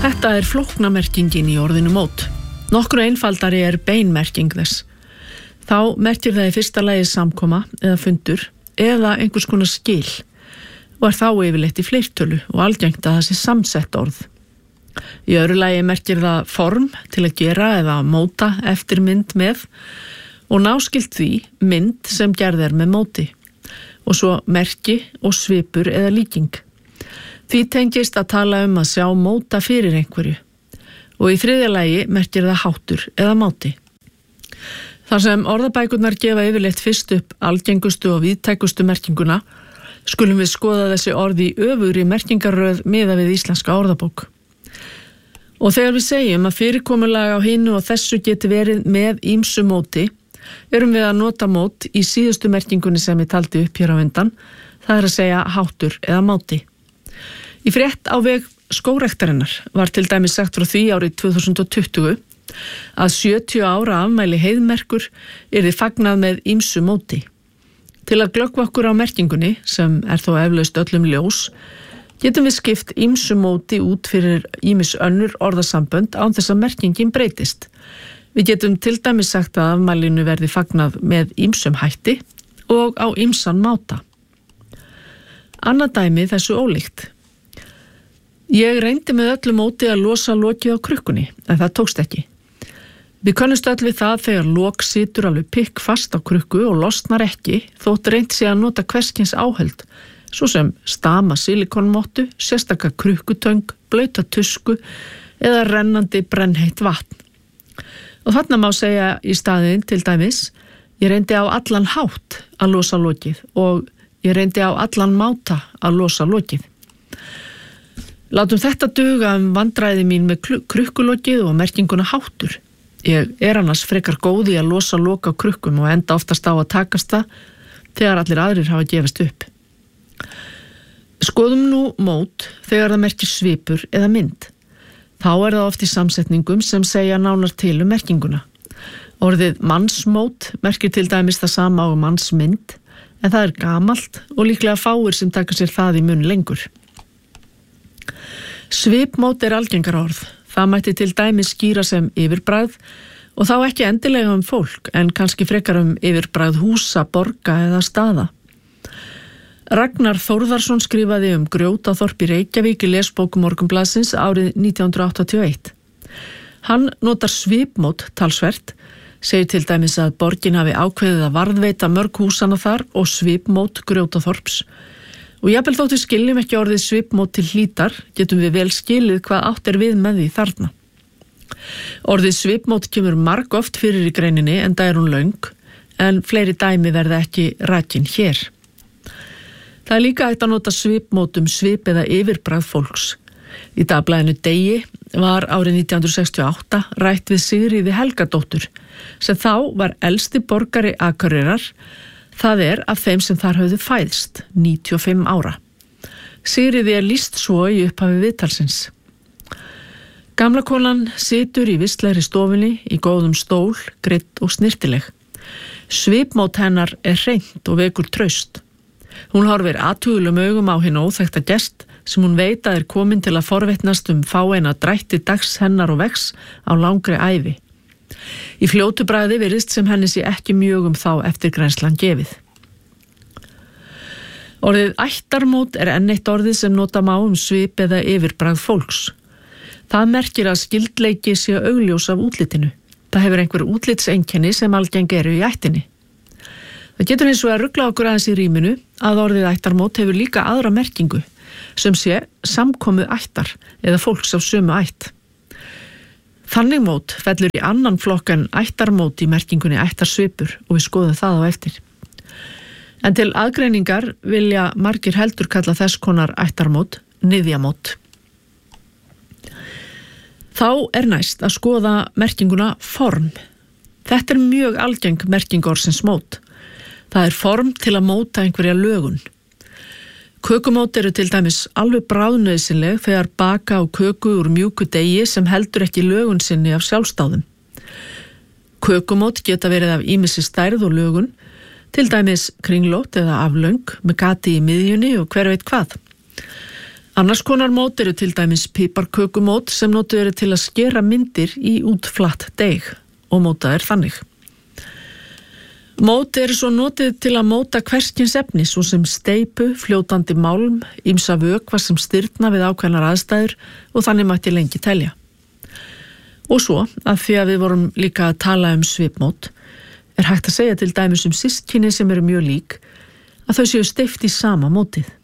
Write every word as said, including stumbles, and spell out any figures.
Þetta er flóknamerkingin í orðinu mót. Nokkru einfaldari er beinmerking þess. Þá merkir það í fyrsta lagi samkoma eða fundur eða einhvers konar skil og er þá yfirleitt í fleirtölu og algengt að það sé samsett orð. Í öðru lagi merkir það form til að gera eða móta eftir mynd með og náskylt því mynd sem gerð er með móti og svo merki og svipur eða líking. Því tengist að tala um að sjá móta fyrir einhverju og í þriðja lagi merkir það háttur eða máti. Þar sem orðabækurnar gefa yfirleitt fyrst upp algengustu og víðtækustu merkinguna, skulum við skoða þessi orð í öfugri merkingarröð miðað við íslenska orðabók. Og þegar við segjum að fyrirkomulag á hinu og þessu geti verið með ýmsu móti, erum við að nota mót í síðustu merkingunni sem ég taldi upp hér á undan, það er að segja háttur eða máti. Í frétt á veg skógræktarinnar var til dæmis sagt frá því árið tvö þúsund og tuttugu að sjötíu ára afmæli heiðmerkur yrði fagnað með ýmsu móti. Til að glöggva okkur á merkingunni, sem er þó eflaust öllum ljós, getum við skipt ýmsu móti út fyrir ýmis önnur orðasambönd án þess að merkingin breytist. Við getum til dæmis sagt að afmælinu verði fagnað með ýmsum hætti og á ýmsan máta. Annað dæmi þessu ólíkt. Ég reyndi með öllu móti að losa lokið á krukkunni, en það tókst ekki. Við könnumst öll við það þegar lok situr alveg pikk fast á krukku og losnar ekki, þótt reynt sé að nota hverskins áhöld, svo sem stama silikonmottu, sérstaka krukkutöng, blauta tusku eða rennandi brennheitt vatn. Og þarna má segja í staðinn til dæmis, ég reyndi á allan hátt að losa lokið og ég reyndi á allan máta að losa lokið. Látum þetta duga um vandræði mín með krukkulokið og merkinguna háttur. Ég er annars frekar góð í að losa lok á krukkum og enda oftast á að takast það þegar allir aðrir hafa gefist upp. Skoðum nú mót þegar það merkir svipur eða mynd. Þá er það oft í samsetningum sem segja nánar til um merkinguna. Orðið mannsmót merkir til dæmis það sama á mannsmynd, en það er gamalt og líklega fáir sem taka sér það í munn lengur. Svipmót er algengar orð. Það mætti til dæmis skýra sem yfirbragð og þá ekki endilega um fólk en kannski frekar um yfirbragð húsa, borga eða staða. Ragnar Þórðarsson skrifaði um Grjótaþorp í Reykjavík í lesbók Morgunblaðsins árið nítján hundruð áttatíu og eitt. Hann notar svipmót talsvert, segir til dæmis að borgin hafi ákveðið að varðveita mörg húsana þar og svipmót Grjótaþorps. Og jafnvel þótt við skiljum ekki orðið svipmót til hlítar, getum við vel skilið hvað átt er við með því þarna. Orðið svipmót kemur marg oft fyrir í greininni en það er hún löng, en fleiri dæmi verða ekki rakin hér. Það er líka hægt að nota svipmót um svip eða yfirbragð fólks. Í dagblaðinu Degi var árið nítján hundruð sextíu og átta rætt við Sigríði Helgadóttur, sem þá var elsti borgari Akureyrar. Það er af þeim sem þar höfðu fæðst, níutíu og fimm ára. Sigríði er lýst svo í upphafi viðtalsins. Gamla konan situr í vistlegri stofunni í góðum stól, greidd og snirtileg. Svipmót hennar er hreint og vekur traust. Hún horfir athugulum augum á hinn óþekkta gest sem hún veit að er komin til að forvitnast um fáeina drætti dags hennar og vegs á langri ævi. Í fljótu bragði virðist sem henni sé ekki mjög um þá eftirgrænslan gefið. Orðið ættarmót er enn eitt orðið sem nota má um svip eða yfirbragð fólks. Það merkir að skyldleiki sé augljós af útlitinu. Það hefur einhver útlitseinkenni sem algeng eru í ættinni. Það getur eins og að rugla okkur aðeins í rýminu að orðið ættarmót hefur líka aðra merkingu sem sé samkomu ættar eða fólks af sömu ætt. Þannig mót fellur í annan flokk en ættarmót í merkingunni ættarsvipur og við skoðum það á eftir. En til aðgreiningar vilja margir heldur kalla þess konar ættarmót niðjamót. Þá er næst að skoða merkinguna form. Þetta er mjög algeng merking orðsins mót. Það er form til að móta einhverja lögun. Kökumót eru til dæmis alveg bráðnauðsynleg þegar baka á köku úr mjúku degi sem heldur ekki lögun sinni af sjálfstáðum. Kökumót geta verið af ýmissi stærð og lögun, til dæmis kringlótt eða aflöng með gati í miðjunni og hver veit hvað. Annars konar mót eru til dæmis piparkökumót sem notuð eru til að skera myndir í útflatt deig og mótað er þannig. Mót eru svo notuð til að móta hverskins efni svo sem steypu, fljótandi málm, ýmsa vökva sem stirna við ákveðnar aðstæður og þannig mætti lengi telja. Og svo, að því að við vorum líka að tala um svipmót, er hægt að segja til dæmis um systkini sem eru mjög lík að þau séu steypt í sama mótið.